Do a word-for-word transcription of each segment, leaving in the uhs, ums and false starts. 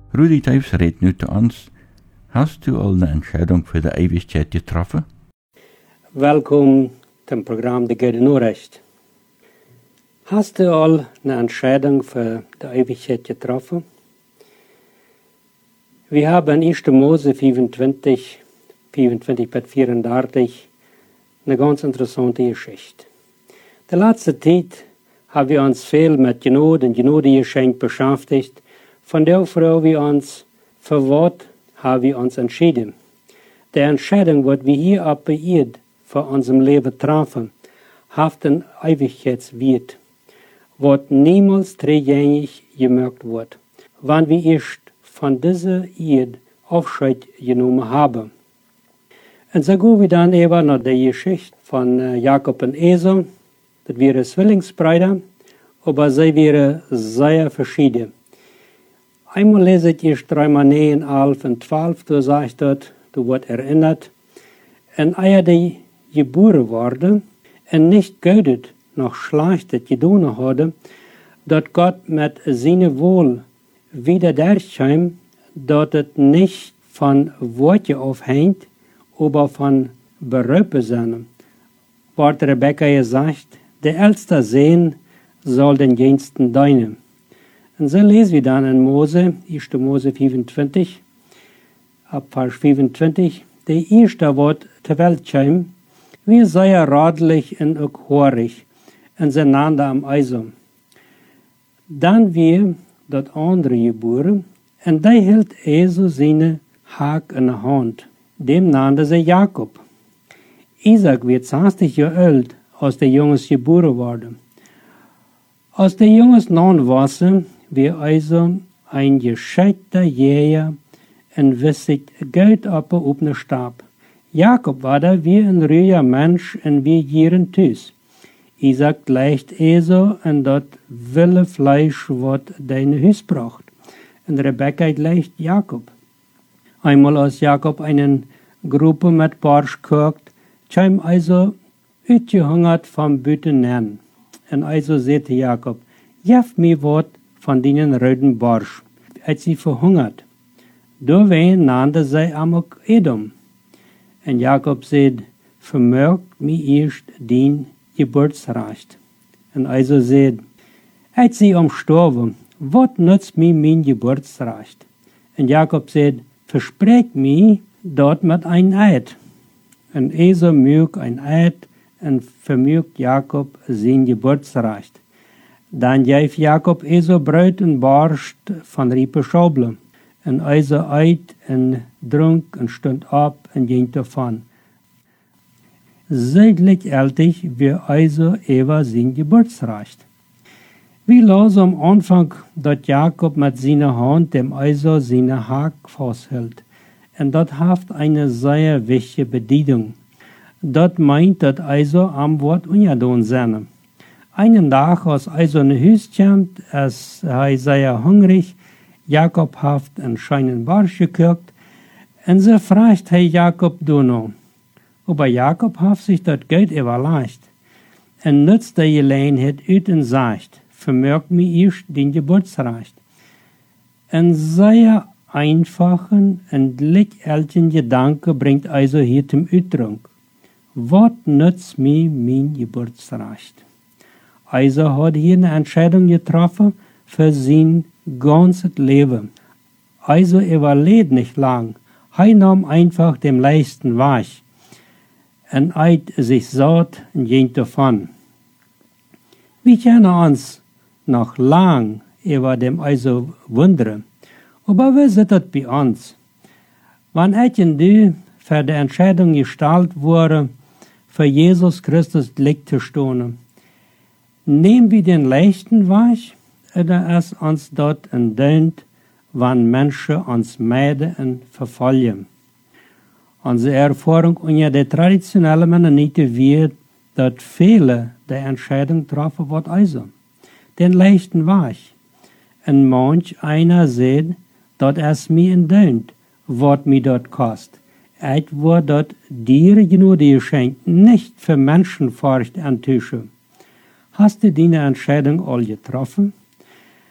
Rudi Teufs redt nu zu uns. Hast du al eine Entscheidung für die Ewigkeit getroffen? Welkom zum Programm De Goede Nachricht. Hast du al eine Entscheidung für die Ewigkeit getroffen? Wir haben in erster Mose vierundzwanzig, vierundzwanzig bis vierunddreißig eine ganz interessante Geschichte. Die letzte Zeit haben wir uns viel mit Genade und Gnadegeschenk beschäftigt. Von der Frau wir uns für was haben wir uns entschieden. Die Entscheidung, was wir hier auf der Erde für unser Leben treffen, hat einen Ewigkeitswert, was niemals rückgängig gemacht wird, wenn wir erst von dieser Erde Abschied genommen haben. Und so gehen wir dann eben nach der Geschichte von Jakob und Esau. Das wären Zwillingsbrüder, aber sie wären sehr verschieden. Einmal lese ich erst dreimal neun, elf und zwölf, da sagt dort, du wird erinnert, und ehe die geboren worden und nicht gödet noch Schlechtes getan hatte, dass Gott mit seinem Wohl wieder durchkam, dass es nicht von Worte aufhängt, aber von Berufe sind. Wird Rebekka gesagt, der älteste Sohn soll den Jüngsten dienen. Und so lesen wir dann in Mose, erster Mose vierundzwanzig, ab Vers vierundzwanzig, der erste Wort zur Welt kam, wir seien radlich und auch horig, und sie nannten am Eisum. Dann wir das andere geboren, und der hielt Esau seine Haak in der Hand, dem nannte sie Jakob. Isaac wird zwanzig Jahre alt, als der Junges geboren wurde. Als der Junges neun war, wir also ein gescheiter Jäger und wissig Geld ab auf ne Stab. Jakob war da wie ein ruhiger Mensch und wir gieren Tüß. Isaac gleicht Esau und dat wille Fleisch, wat deine Hüs braucht. Und Rebekka gleicht Jakob. Einmal als Jakob einen Gruppe mit Barsch kocht, kam also uitgehungert vom Büten nennen. Und also sagte Jakob, jef mir wat von denen roten Barsch, als sie verhungert. Doorheen nannte sie amok Edom. Und Jakob sagt, vermögt mir erst den Geburtsrecht. Und also sagt, als sie umstorben, wat nützt mir mein Geburtsrecht? Und Jakob sagt, versprecht mir dort mit ein Eid. Und Esau mögt ein Eid und vermögt Jakob sein Geburtsrecht. Dann gab Jakob Esau Brot und Barst von Riepe Schauble. Und Esau eit und trunk und stund ab und ging davon. Seitlich ältig wir Esau Eva sein Geburtsrecht. Wir lasen am Anfang, dass Jakob mit seiner Hand dem Esau seine Haak festhält. Und das hat eine sehr wichtige Bedeutung. Das meint, dass Esau am Wort ungedoen sind. Einen Tag, als Esau in Hüs kommt, als er sehr hungrig, Jakob hat einen scheinen Barsch gekocht, und so fragt er Jakob noch. Aber Jakob hat sich das Geld überlegt, und nutzt die Gelegenheit aus und sagt, vermögt mir erst den Geburtsrecht. Ein sehr einfachen und lichtältigen Gedanke bringt Esau hier zum Ausdruck. Was nützt mir mein Geburtsrecht? Esau hat hier eine Entscheidung getroffen für sein ganzes Leben. Esau überlebt nicht lang. Er nahm einfach den leichten Weg und eit sich satt und ging davon. Wir können uns noch lang über dem Esau wundern. Aber wie ist das bei uns? Wann hätten du für die Entscheidung gestellt wurde, für Jesus Christus Licht zu stehen? Nehmen wir den leichten Weg, oder ist uns dort entdeunt, wann Menschen uns meiden und verfolgen? Unsere Erfahrung unter der traditionellen Mennoniten wird, dass viele die Entscheidung treffen, was also den leichten Weg. Und manch einer sagt, dass es mir entdeunt, was mir dort kostet. Es wird dort dir Gnade geschenkt, nicht für Menschenfurcht enttäuschen. Hast du deine Entscheidung all getroffen?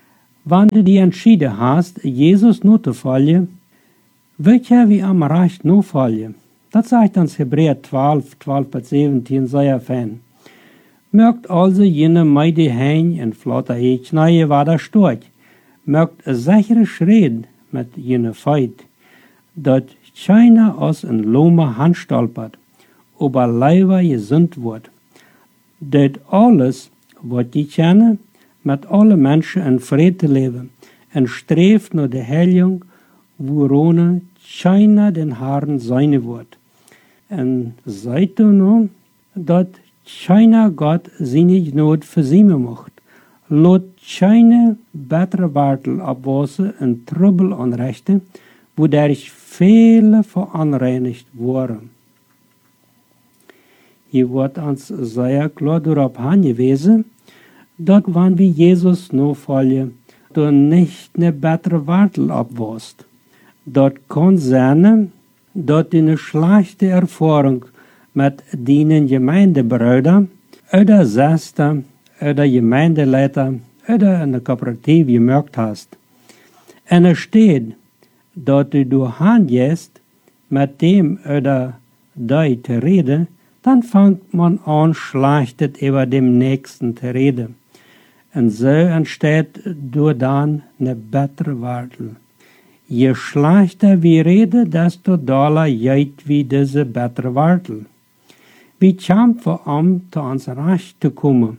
Wann du die entschieden hast, Jesus nur zu folgen, weet je wie am recht nur folgen? Dat sagt ons Hebräer twaalf, twaalf bis zeventien, sehr fein. Mögt also jene meide hein en flotte eeknije waar daar stoot. Mögt een sichere schred met jene feit, dat China als een lome hand stolpert, aber leider gesund wordt. Dat alles wat die kennen, met alle mensen in vrede leven en streeft naar de heiling, woorone China den Haaren zijn wordt. En zei toen dat China Gott zijn nood verzinnen mocht. Laat China betere wartel abwassen en trubbel aanrichten, wo dadurch vele veranreinigt worden. Hier wordt ons zeer klar erop aangewezen, dat wanneer we Jezus navolgen, door niet een betere wartel abwast. Dat kan zijn dat je een slechte ervaring met die gemeentebruiden, uit de zesde, uit de gemeenteleiter, uit de coöperatief gemerkt hast. En er staat dat je door handjest met dem uit de die te reden, dan vangt man aan slechtet over dem nächsten te reden. En zo entsteht door dan een betere wartel. Je slechter we reden, desto doller jeit wie deze betere wartel. We kämpfen om te ons recht te komen.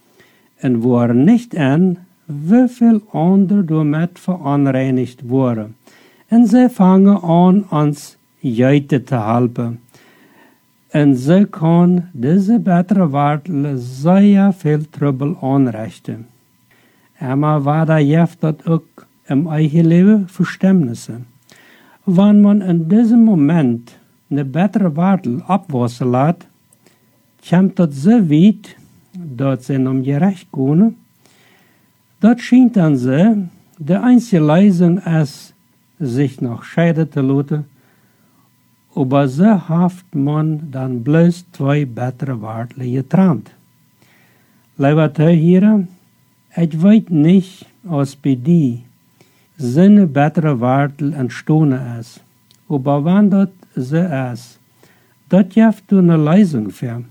En we er niet aan, hoeveel anderen door met veranreinigd worden. En ze vangen aan ons juiten te helpen. En ze kan deze betere wartel zeer veel trubbel aanrichten. Maar waar dat heeft dat ook im eigen leven verstemmnissen. Wanneer man in diesem Moment een betere wartel abwassen laat, komt dat zo weit, dat ze om gerecht kunnen. Dat schijnt dan ze, de einzige Leistung is, zich nog scheiden te laten, aber zo heeft man dan bloos twee betere wartelen getrouwd. Lieber Teilhörer, ik weet niet, als bij die seine betere wartel entstanden is. Aber wann dat so is, dat heeft eine Leistung für.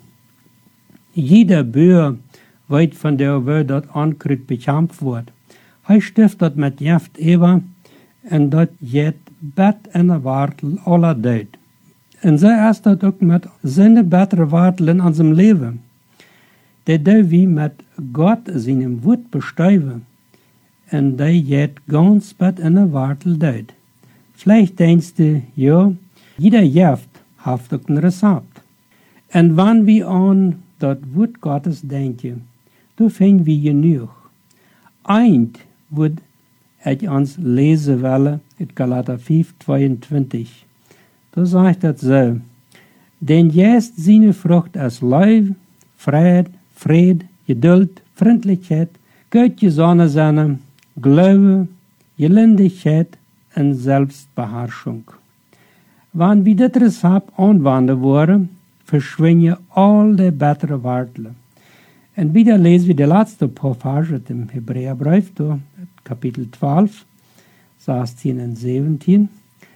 Jeder Böer weet van der Welt dat Ankrit bekämpft wordt. Hij stift dat met jeft ever en dat jet bet en de wartel aller duid. En zo is dat ook met zijn betere wartel in ons leven. Dat we met God zijn woord bestuiven. En die jet ganz bet in de wartel duid. Vielleicht denkst du, ja, jeder jeft heeft ook een recept. En wanneer we aan dat woord Gottes denken, dan vinden we genoeg. Eind wordt ik ons lezen willen uit Galater vijf, tweeëntwintig. Da sagt dat zo. Den jest seine Frucht als Lief, Vrede, Vrede, Geduld, Vriendelijkheid, Goedgezonnenheid, Glaube, Gelindigheid en Selbstbeherrschung. Wanneer we dit recept aanwenden worden, verschwinden al de betere wartelen. En wieder lezen we de laatste passage uit dem Hebräerbrief, Kapitel twaalf, zestien en zeventien.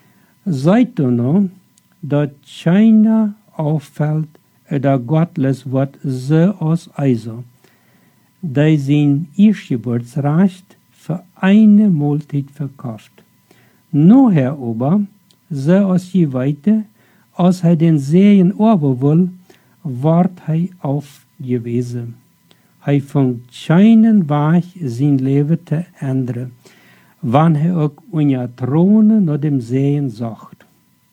Seid du nou, dat China auffällt, dat Gottles wordt zo als Eiser, die zijn Eerstgeburtsrecht für eine Mahlzeit verkauft. Nachher aber, so als je weite, als hij den Segen ober will, ward hij aufgewiesen. Hij vangt keinen Weg zijn leven te ändern, wanneer hij ook unter Throne nach dem Segen sucht.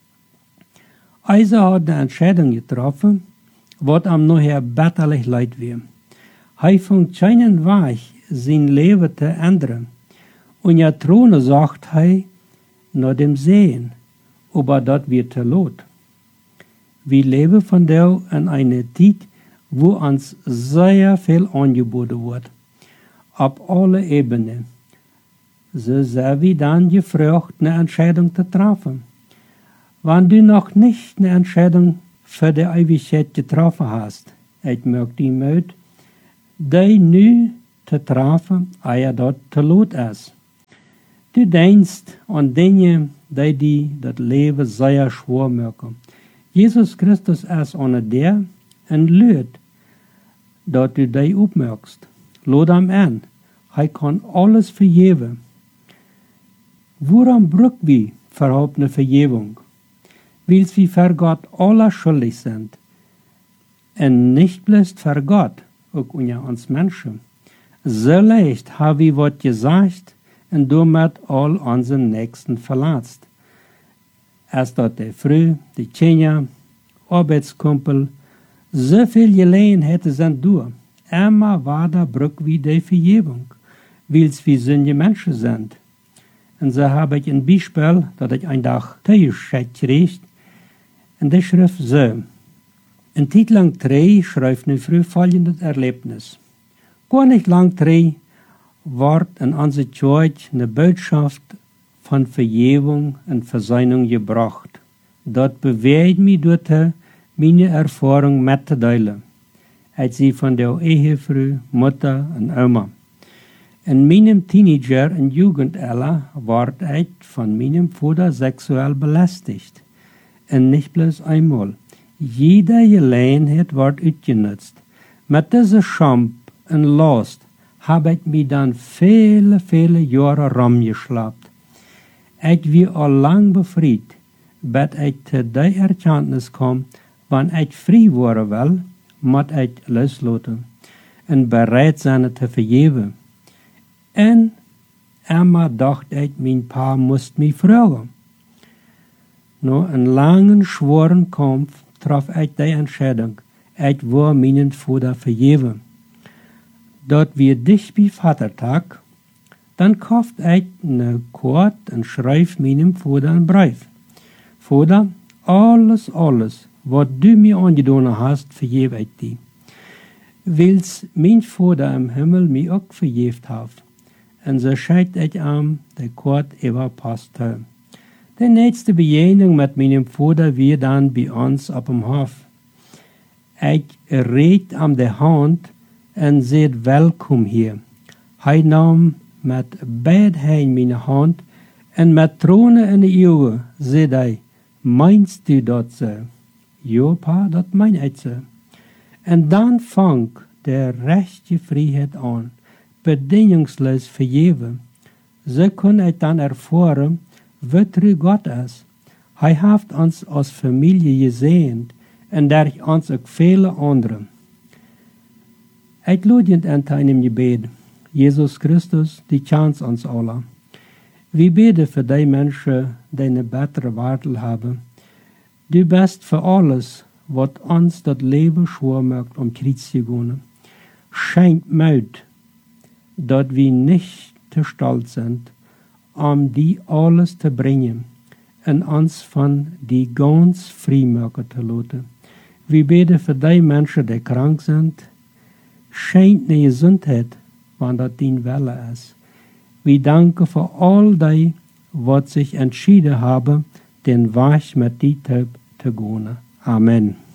Eiser hat eine Entscheidung getroffen, wat am nachher bitterlich leid wird. Hij vangt keinen Weg zijn leven te ändern. Unter Throne sagt hij nach dem Segen, aber dat wird te laat. Wir leben von der in einer Zeit, wo uns sehr viel angeboten wird, auf alle Ebenen. So sind wir dann gefragt, eine Entscheidung zu treffen. Wenn du noch nicht eine Entscheidung für die Ewigkeit getroffen hast, ich möchte die Mut, die nu te treffen, eer dat te laat is. Du denkst aan dingen die die dat leven zeer schwer maken. Jezus Christus is aan der en leert dat du die opmerkst. Laat hem aan. Hij kan alles vergeven. Waarom brug wie verhaupt eine Vergebung? Wils wie für Gott alle schuldig sind. Und nicht bloß für Gott, auch unter uns Menschen. So leicht haben wir was gesagt und damit all unseren Nächsten verletzt. Erst dort die Frau, die Kinder, Arbeitskumpel, so viel Gelegenheiten sind durch. Immer war da brug wie die Vergebung, wils wir sündige Menschen sind. Und so habe ich ein Beispiel, das ich einen Tag zugeschickt kriegt, in der Schrift so. Ein Titel lang drei schreibt eine früh folgendes Erlebnis. Gar nicht lang drei wird in unserer Kirche eine Botschaft von Vergebung und Versöhnung gebracht. Dort bewegt mich dort meine Erfahrung mitzuteilen, als sie von der Ehefrau, Mutter und Oma. In meinem Teenager- und Jugendalter ward ich von meinem Vater sexuell belästigt. Und nicht bloß einmal. Jede Gelegenheit wird ausgenutzt. Mit dieser Scham und Last habe ich mich dann viele, viele Jahre rumgeschleppt. Ich war auch lang befreit, bis ich zu der Erkenntnis kam, wenn ich frei werden will, muss ich loslassen und bereit sein zu vergeben. Und immer dachte ich, mein Paar muss mich fragen. Nach einem langen, schweren Kampf traf ich die Entscheidung, ich will meinen Vater vergeben. Dort wir dicht bei Vatertag, dann kauft ich eine Karte und schreibt meinem Vater einen Brief. Vater, alles, alles, was du mir angetan hast, vergebe ich dir. Wils mein Vater im Himmel mir auch vergebt hat. Und so scheit ich am, der Karte überpasst hat. Die nächste Begegnung mit meinem Vater war dann bei uns auf dem Hof. Ich red am der Hand und seht willkommen hier. Er nahm mit beiden Händen meine Hand und mit Tränen in die Augen seht er, meinst du das so? Ja, Pa, das mein ich so. Und dann fang der rechte Freiheit an, bedingungslos vergeben. So kann ich dann erfahren, wie treu Gott ist. Er hat uns als Familie gesehen und durch uns auch viele andere. Ich lade ihn an einem Gebet. Jesus Christus, die kennt uns alle. Wir beten für die Menschen, die eine bessere Welt haben. Du bist für alles, was uns das Leben schwer macht, um Krieg zu gehen. Schenkt Mut, dass wir nicht zu stolz sind, um die alles zu bringen und uns von die ganz frei machen zu lassen. Wir beten für die Menschen, die krank sind. Schenkt eine Gesundheit, wenn das dein Wille ist. Wir danken für all die, was sich entschieden haben, den Weg mit dir zu gehen. Amen.